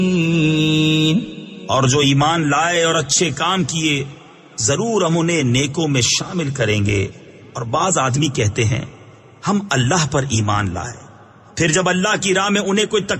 और जो ईमान लाए और अच्छे काम किए जरूर हम उन्हें नेकों में शामिल करेंगे। और बाज आदमी कहते हैं हम अल्लाह पर ईमान लाए, फिर जब अल्लाह की राह में उन्हें कोई